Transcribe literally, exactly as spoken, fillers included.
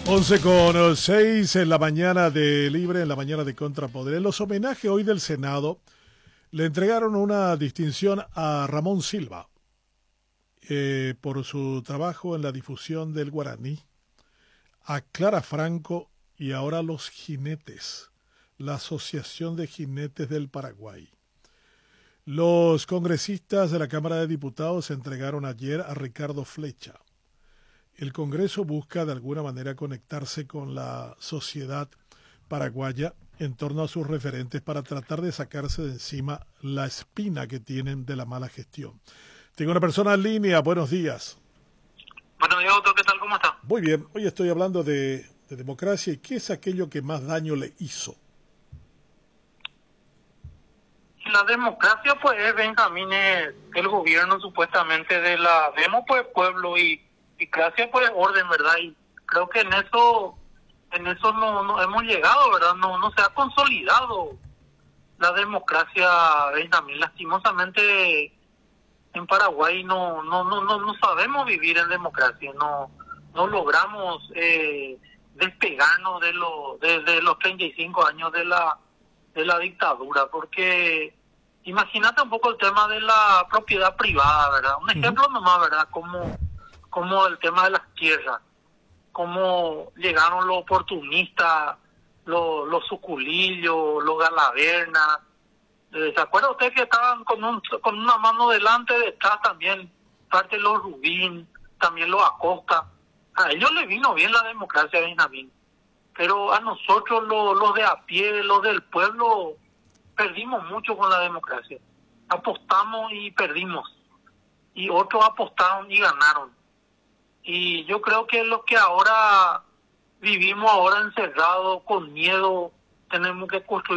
once con seis en la mañana de Libre, en la mañana de Contrapoder. En los homenajes hoy del Senado le entregaron una distinción a Ramón Silva eh, por su trabajo en la difusión del guaraní, a Clara Franco y ahora a los jinetes, la Asociación de Jinetes del Paraguay. Los congresistas de la Cámara de Diputados entregaron ayer a Ricardo Flecha. El Congreso busca de alguna manera conectarse con la sociedad paraguaya en torno a sus referentes para tratar de sacarse de encima la espina que tienen de la mala gestión. Tengo una persona en línea, buenos días. Buenos días, doctor, ¿qué tal? ¿Cómo está? Muy bien, hoy estoy hablando de, de democracia y ¿qué es aquello que más daño le hizo? La democracia, pues, es Benjamín, es el gobierno supuestamente de la demo, pues, pueblo y, y gracia, pues, orden, ¿verdad? Y creo que en eso, en eso no, no hemos llegado, ¿verdad? No, no se ha consolidado la democracia, Benjamín. Lastimosamente, en Paraguay no, no, no, no, no sabemos vivir en democracia, no, no logramos eh, despegarnos de, lo, de, de los treinta y cinco años de la de la dictadura, porque imagínate un poco el tema de la propiedad privada, ¿verdad? Un ejemplo nomás, ¿verdad? Como, como el tema de las tierras, cómo llegaron los oportunistas, los, los suculillos, los galavernas. ¿Se acuerda usted que estaban con un, con una mano delante, detrás también, parte de los Rubín, también los Acosta? A ellos les vino bien la democracia, Benjamín. Pero a nosotros, los, los de a pie, los del pueblo, perdimos mucho con la democracia. Apostamos y perdimos. Y otros apostaron y ganaron. Y yo creo que los que ahora vivimos ahora encerrados, con miedo, tenemos que construir